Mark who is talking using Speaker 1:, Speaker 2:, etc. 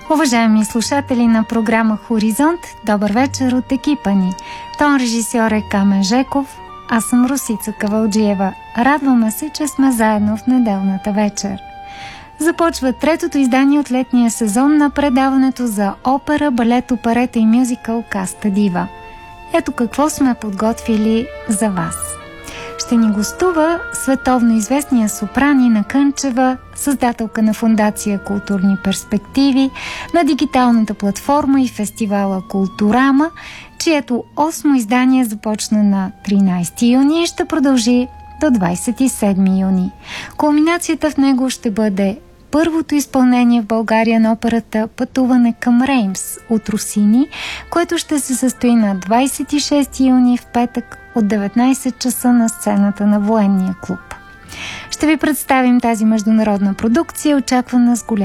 Speaker 1: Уважаеми слушатели на програма Хоризонт, добър вечер от екипа ни. Тон режисьор е Камен Жеков, аз съм Русица Кавалджиева. Радваме се, че сме заедно в неделната вечер. Започва третото издание от летния сезон на предаването за опера, балет, оперета и мюзикъл Каста Дива. Ето какво сме подготвили за вас. Ще ни гостува световно известния сопран Нина Кънчева, създателка на Фондация Културни перспективи, на дигиталната платформа и фестивала Културама, чието 8 издание започна на 13 юни и ще продължи до 27 юни. Кулминацията в него ще бъде първото изпълнение в България на операта "Пътуване към Реймс" от Росини, което ще се състои на 26 юни в петък от 19 часа на сцената на Военния клуб. Ще ви представим тази международна продукция, очаквана с голямо